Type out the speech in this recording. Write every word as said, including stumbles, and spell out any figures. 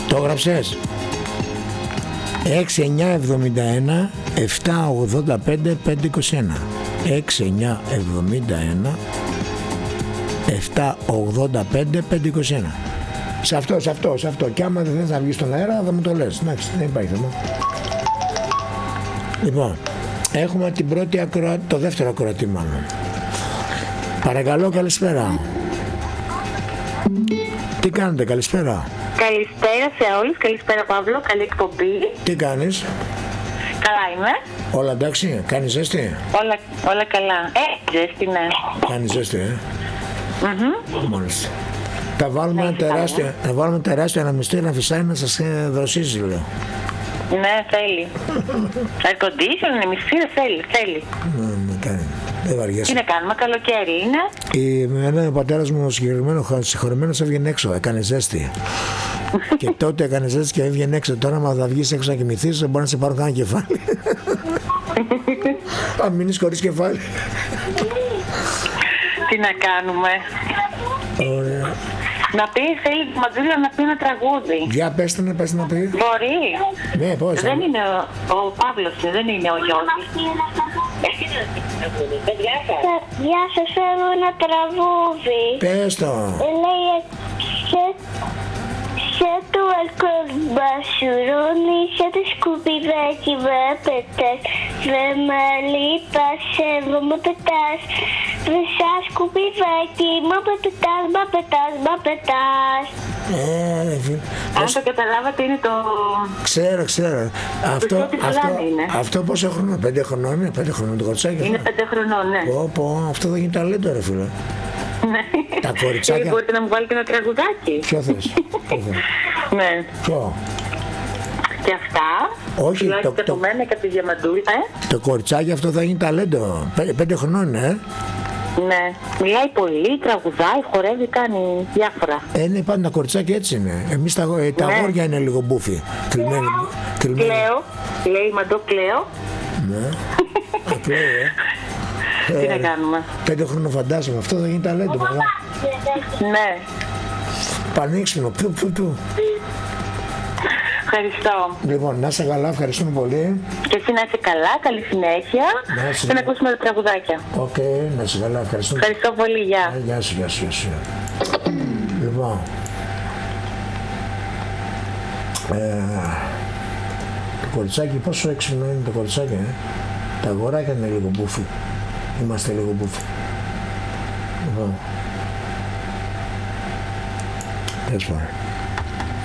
Το έγραψες? έξι εννιά εβδομήντα ένα επτακόσια ογδόντα πέντε πεντακόσια είκοσι ένα. έξι εννιά εβδομήντα ένα επτακόσια ογδόντα πέντε πεντακόσια είκοσι ένα. Σε αυτό, σε αυτό, σε αυτό. Και άμα δεν θες να βγεις στον αέρα θα μου το λες. Εντάξει, δεν υπάρχει θέμα. Λοιπόν, έχουμε την πρώτη ακροα... το δεύτερο ακροατή μάλλον. Παρακαλώ, καλησπέρα. Τι κάνετε, καλησπέρα. Καλησπέρα σε όλους, καλησπέρα Παύλο, καλή εκπομπή. Τι κάνεις? Καλά είμαι. Όλα εντάξει, κάνεις ζέστη? Όλα, όλα καλά. Ε, ζέστη, ναι. Κάνεις ζέστη, ε. Mm-hmm. Μάλιστα. Θα βάλουμε, ένα τεράστιο, θα βάλουμε τεράστιο αναμυστήριο να φυσάει να σας δροσίζει, λέω. Ναι, θέλει. Air condition, μυστήριο, θέλει, θέλει. Ναι, ναι, κάνει. Δεν βαριέσαι. Τι να κάνουμε, καλοκαίρι είναι. Η, ένα, ο πατέρας μου συγκεκριμένο συγχωρημένος έβγαινε έξω, έκανε ζέστη. Και τότε έκανε ζέστη και έβγαινε έξω. Τώρα, άμα θα βγεις έξω να κοιμηθείς, δεν μπορεί να σε πάρουν κανένα κεφάλι. Αν μείνεις χωρίς κεφάλι. Τι να κάνουμε. Ωραία. Να πει, θέλει η Μαντζούλια να πει ένα τραγούδι. Για πέστε να πες να πει. Μπορεί. Ναι, πώς. Δεν είναι ο, ο Παύλος, δεν είναι ο Γιώργος. Γεια σας, θέλω ένα τραγούδι. Πες το. Λέει σε, σε το αλκοόλ μπασουρώνει, σε το σκουπιδάκι με πετάς. Δε με λείπας, εδώ με πετάς. Δε σαν σκουπιδάκι, μα πετάς, μα πετάς, μα πετάς. Ε, φίλε. Αν το καταλάβατε είναι το... Ξέρω, ξέρω. Αυτό, ό,τι αυτό, πουλάνε είναι. αυτό πόσο χρόνο, πέντε χρονών είναι, πέντε χρονών το κοριτσάκι. Είναι πέντε χρονών, ναι. Πω, πω, αυτό θα γίνει ταλέντο, ρε φίλε. Ναι. Τα κοριτσάκια. Και μπορείτε να μου βάλετε ένα τραγουδάκι. Ποιο θες? Ποιο θες? Ναι. Ποιο? Και αυτά. Όχι, το, το, το, από μένα και από τη Διαμαντούλα. Ε? το κοριτσάκι αυτό θα γίνει ταλέντο. Πέντε, πέντε χρονών είναι, ε. Ναι. Μιλάει πολύ, τραγουδάει, χορεύει, κάνει διάφορα. Ε, ναι, πάντα τα κοριτσάκια έτσι είναι. Εμείς τα, ε, τα Ναι. αγόρια είναι λίγο μπούφι. Κρυμμένοι. κρυμμένοι. Κλαίω. Λέει Μαντό, κλαίω. Ναι. Απλό, ε. Τι να Ε, κάνουμε. Πέντε χρονών φαντάζομαι. Αυτό θα γίνει ταλέντο. Παιδιά. Ναι. Πανίξιμο. Πού, πού, πού. Ευχαριστώ. Λοιπόν, να είσαι καλά, ευχαριστούμε πολύ. Και εσύ να είσαι καλά, καλή συνέχεια. Να είσαι Και να καλά. ακούσουμε τα τραγουδάκια. Οκ, okay, να είσαι καλά, ευχαριστούμε. Ευχαριστώ πολύ, γεια. Ε, Γεια σου, γεια σου, γεια σου. Λοιπόν, ε, το κοριτσάκι, πόσο έξυπνο είναι το κοριτσάκι, ε? Τα αγοράκια είναι λίγο μπούφι. Είμαστε λίγο μπούφι. Λοιπόν, τέλος πάντων.